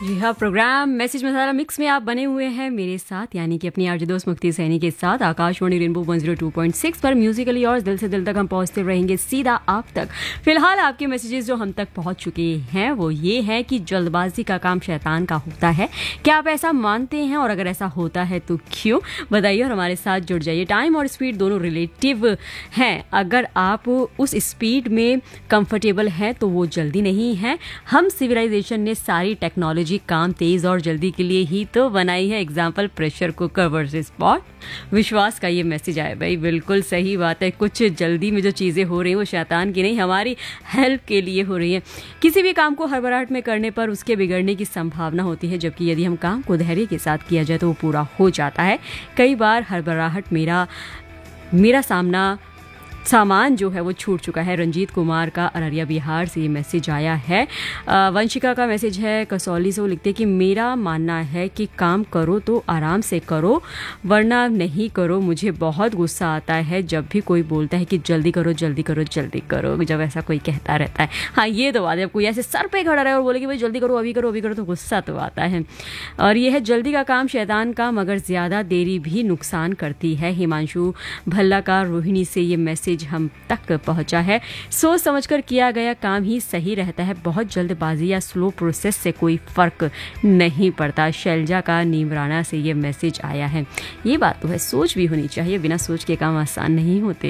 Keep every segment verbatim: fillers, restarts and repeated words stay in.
जी हाँ, programme message मसाला mix में आप बने हुए हैं मेरे साथ, यानी कि अपनी आरजे दोस्त मुक्ति सैनी के साथ Akashvani rainbow one zero two point six पर म्यूजिकली और दिल से दिल तक हम पहुंचते रहेंगे सीधा आप तक। फिलहाल आपके मैसेजेस जो हम तक पहुंच चुके हैं वो ये है कि जल्दबाजी का काम शैतान का होता है। क्या आप ऐसा मानते हैं, और अगर ऐसा होता है तो क्यों? बताइए और हमारे साथ जुड़ जाइए। टाइम और स्पीड दोनों रिलेटिव हैं। अगर आप उस स्पीड में कंफर्टेबल हैं तो वो जल्दी नहीं है। हम सिविलाइजेशन ने सारी टेक्नोलॉजी काम तेज और जल्दी के लिए ही तो बनाई है। Example pressure cooker versus pot. विश्वास का ये मैसेज आया। भाई बिल्कुल सही बात है। कुछ जल्दी में जो चीज़ें हो रही हैं वो शैतान की नहीं, हमारी हेल्प के लिए हो रही हैं। किसी भी काम को हड़बड़ाहट में करने पर उसके बिगड़ने की संभावना होती है, जबकि यदि हम काम को धैर्य के साथ किया जाए तो वो पूरा हो जाता है। कई बार हड़बड़ाहट मेरा मेरा सामना सामान जो है वो छूट चुका है। रंजीत कुमार का अररिया बिहार से ये मैसेज आया है। आ, वंशिका का मैसेज है कसौली से। वो लिखते हैं कि मेरा मानना है कि काम करो तो आराम से करो, वरना नहीं करो। मुझे बहुत गुस्सा आता है जब भी कोई बोलता है कि जल्दी करो जल्दी करो जल्दी करो, जब ऐसा कोई कहता रहता है। हाँ ये तो बात है, जब कोई ऐसे सर पे खड़ा रहे और बोले कि भाई जल्दी करो अभी करो अभी करो तो गुस्सा तो आता है। और ये है जल्दी का काम शैतान का, मगर ज़्यादा देरी भी नुकसान करती है। हिमांशु भल्ला का रोहिणी से ये मैसेज हम तक पहुंचा है। सोच समझकर किया गया काम ही सही रहता है। बहुत जल्दबाजी या स्लो प्रोसेस से कोई फर्क नहीं पड़ता। शैलजा का नीमराना से ये मैसेज आया है। ये बात तो है, सोच भी होनी चाहिए। बिना सोच के काम आसान नहीं होते।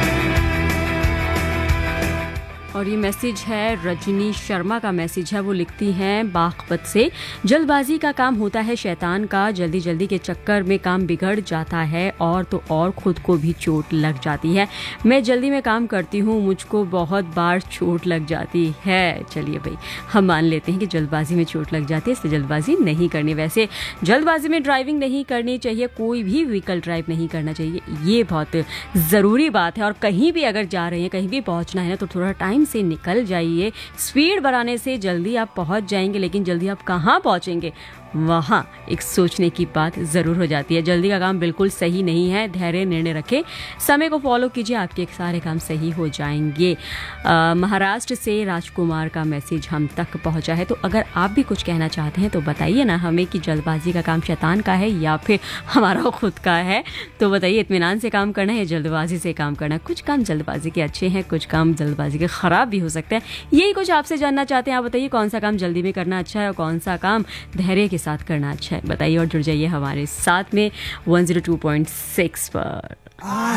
और ये मैसेज है रजनी शर्मा का मैसेज है। वो लिखती हैं बागपत से, जल्दबाजी का काम होता है शैतान का। जल्दी जल्दी के चक्कर में काम बिगड़ जाता है और तो और खुद को भी चोट लग जाती है। मैं जल्दी में काम करती हूँ, मुझको बहुत बार चोट लग जाती है। चलिए भाई हम मान लेते हैं कि जल्दबाजी में चोट लग जाती है, इसलिए जल्दबाजी नहीं करनी। वैसे जल्दबाजी में ड्राइविंग नहीं करनी चाहिए, कोई भी व्हीकल ड्राइव नहीं करना चाहिए, ये बहुत ज़रूरी बात है। और कहीं भी अगर जा रहे हैं, कहीं भी पहुँचना है ना, तो थोड़ा टाइम से निकल जाइए। स्पीड बढ़ाने से जल्दी आप पहुंच जाएंगे, लेकिन जल्दी आप कहां पहुंचेंगे वहां एक सोचने की बात जरूर हो जाती है। जल्दी का काम बिल्कुल सही नहीं है। धैर्य निर्णय रखें, समय को फॉलो कीजिए, आपके सारे काम सही हो जाएंगे। आ, महाराष्ट्र से राजकुमार का मैसेज हम तक पहुंचा है। तो अगर आप भी कुछ कहना चाहते हैं तो बताइए ना हमें कि जल्दबाजी का काम शैतान का है या फिर हमारा खुद का है। तो बताइए, इत्मीनान से काम करना है या जल्दबाजी से काम करना है? कुछ काम जल्दबाजी के अच्छे हैं, कुछ काम जल्दबाजी के खराब भी हो सकते हैं। यही कुछ आपसे जानना चाहते हैं। आप बताइए कौन सा काम जल्दी में करना अच्छा है और कौन सा काम धैर्य के साथ करना अच्छा है। बताइए और जुड़ जाइए हमारे साथ में one zero two point six पर।